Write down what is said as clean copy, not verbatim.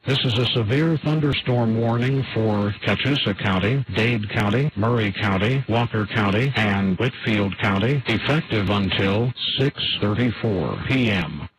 This is a severe thunderstorm warning for Catoosa County, Dade County, Murray County, Walker County, and Whitfield County, effective until 6:34 p.m.